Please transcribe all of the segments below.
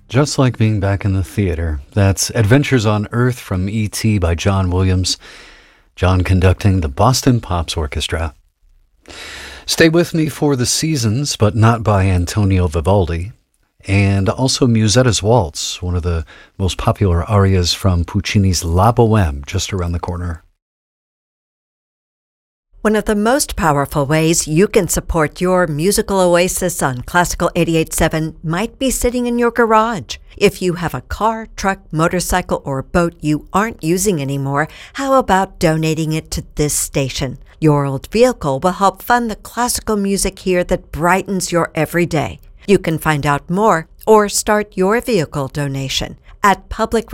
Just like being back in the theater. That's Adventures on Earth from E.T. by John Williams. John conducting the Boston Pops Orchestra. Stay With Me for the Seasons, but not by Antonio Vivaldi. And also Musetta's Waltz, one of the most popular arias from Puccini's La Bohème, just around the corner. One of the most powerful ways you can support your musical oasis on Classical 88.7 might be sitting in your garage. If you have a car, truck, motorcycle, or boat you aren't using anymore, how about donating it to this station? Your old vehicle will help fund the classical music here that brightens your everyday. You can find out more or start your vehicle donation at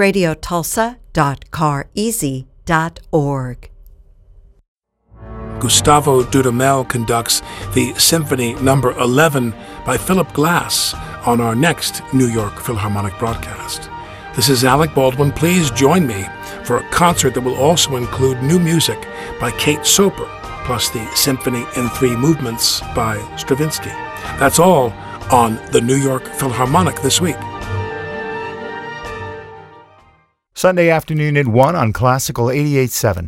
publicradiotulsa.careasy.org. Gustavo Dudamel conducts the Symphony No. 11 by Philip Glass on our next New York Philharmonic broadcast. This is Alec Baldwin. Please join me for a concert that will also include new music by Kate Soper, plus the Symphony in 3 Movements by Stravinsky. That's all on the New York Philharmonic this week. Sunday afternoon at 1 on Classical 88.7.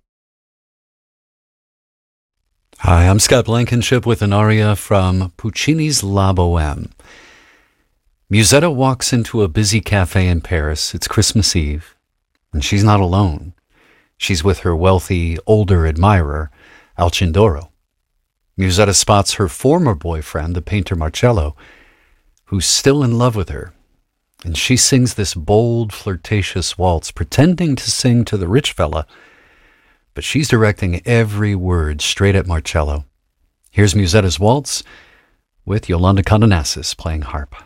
Hi, I'm Scott Blankenship with an aria from Puccini's La Bohème. Musetta walks into a busy cafe in Paris. It's Christmas Eve, and she's not alone. She's with her wealthy, older admirer, Alcindoro. Musetta spots her former boyfriend, the painter Marcello, who's still in love with her. And she sings this bold, flirtatious waltz, pretending to sing to the rich fella, but she's directing every word straight at Marcello. Here's Musetta's Waltz with Yolanda Condonasis playing harp.